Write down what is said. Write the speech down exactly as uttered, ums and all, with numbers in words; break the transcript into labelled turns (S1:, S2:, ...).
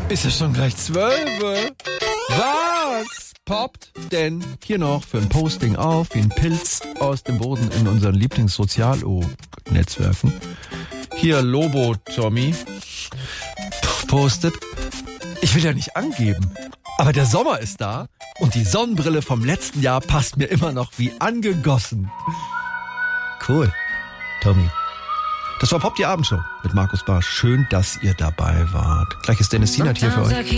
S1: Ist es schon gleich zwölf? Was poppt denn hier noch für ein Posting auf, wie ein Pilz aus dem Boden in unseren Lieblingssozial-Netzwerken? Hier Lobo Tommy postet, ich will ja nicht angeben, aber der Sommer ist da und die Sonnenbrille vom letzten Jahr passt mir immer noch wie angegossen. Cool, Tommy. Das war Pop die Abendshow mit Markus Barsch. Schön, dass ihr dabei wart. Gleich ist Dennis Sienert hier für euch.